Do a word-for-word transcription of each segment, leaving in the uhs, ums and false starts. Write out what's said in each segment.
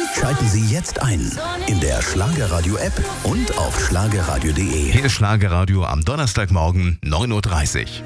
Schalten Sie jetzt ein in der Schlagerradio-App und auf schlagerradio punkt de. Hier ist Schlagerradio am Donnerstagmorgen neun Uhr dreißig.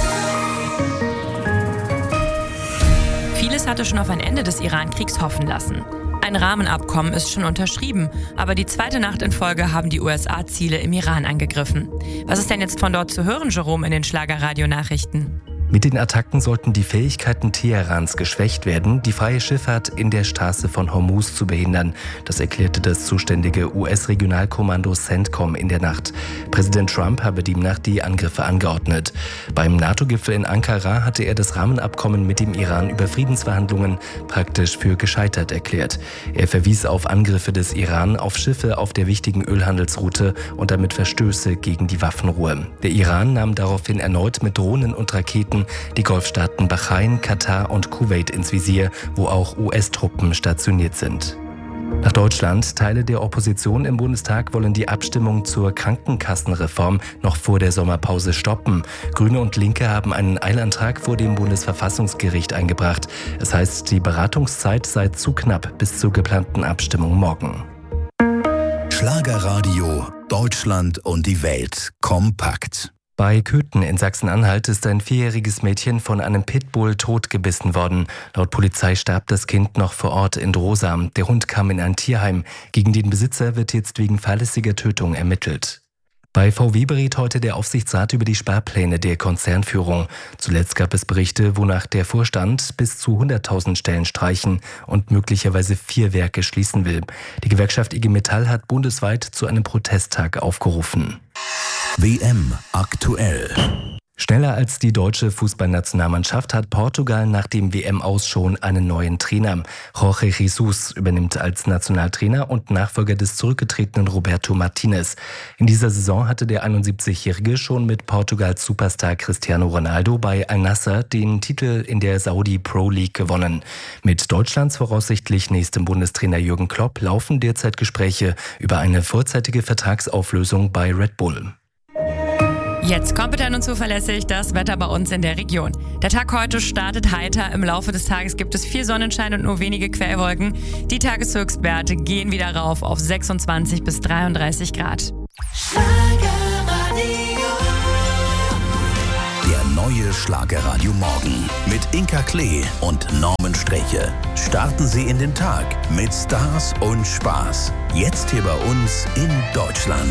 Vieles hatte schon auf ein Ende des Iran-Kriegs hoffen lassen. Ein Rahmenabkommen ist schon unterschrieben, aber die zweite Nacht in Folge haben die U S A Ziele im Iran angegriffen. Was ist denn jetzt von dort zu hören, Jerome, in den Schlagerradio-Nachrichten? Mit den Attacken sollten die Fähigkeiten Teherans geschwächt werden, die freie Schifffahrt in der Straße von Hormuz zu behindern. Das erklärte das zuständige U S-Regionalkommando CENTCOM in der Nacht. Präsident Trump habe demnach die Angriffe angeordnet. Beim NATO-Gipfel in Ankara hatte er das Rahmenabkommen mit dem Iran über Friedensverhandlungen praktisch für gescheitert erklärt. Er verwies auf Angriffe des Iran auf Schiffe auf der wichtigen Ölhandelsroute und damit Verstöße gegen die Waffenruhe. Der Iran nahm daraufhin erneut mit Drohnen und Raketen die Golfstaaten Bahrain, Katar und Kuwait ins Visier, wo auch U S-Truppen stationiert sind. Nach Deutschland. Teile der Opposition im Bundestag wollen die Abstimmung zur Krankenkassenreform noch vor der Sommerpause stoppen. Grüne und Linke haben einen Eilantrag vor dem Bundesverfassungsgericht eingebracht. Es heißt, die Beratungszeit sei zu knapp bis zur geplanten Abstimmung morgen. Schlagerradio, Deutschland und die Welt kompakt. Bei Köthen in Sachsen-Anhalt ist ein vierjähriges Mädchen von einem Pitbull totgebissen worden. Laut Polizei starb das Kind noch vor Ort in Drosa. Der Hund kam in ein Tierheim. Gegen den Besitzer wird jetzt wegen fahrlässiger Tötung ermittelt. Bei V W beriet heute der Aufsichtsrat über die Sparpläne der Konzernführung. Zuletzt gab es Berichte, wonach der Vorstand bis zu hunderttausend Stellen streichen und möglicherweise vier Werke schließen will. Die Gewerkschaft I G Metall hat bundesweit zu einem Protesttag aufgerufen. W M aktuell. Schneller als die deutsche Fußballnationalmannschaft hat Portugal nach dem W M-Aus schon einen neuen Trainer. Jorge Jesus übernimmt als Nationaltrainer und Nachfolger des zurückgetretenen Roberto Martinez. In dieser Saison hatte der einundsiebzigjährige schon mit Portugals Superstar Cristiano Ronaldo bei Al-Nassr den Titel in der Saudi Pro League gewonnen. Mit Deutschlands voraussichtlich nächstem Bundestrainer Jürgen Klopp laufen derzeit Gespräche über eine vorzeitige Vertragsauflösung bei Red Bull. Jetzt kompetent und zuverlässig das Wetter bei uns in der Region. Der Tag heute startet heiter. Im Laufe des Tages gibt es viel Sonnenschein und nur wenige Quellwolken. Die Tageshöchstwerte gehen wieder rauf auf sechsundzwanzig bis dreiunddreißig Grad. Der neue Schlagerradio Morgen mit Inka Klee und Norman Streche. Starten Sie in den Tag mit Stars und Spaß. Jetzt hier bei uns in Deutschland.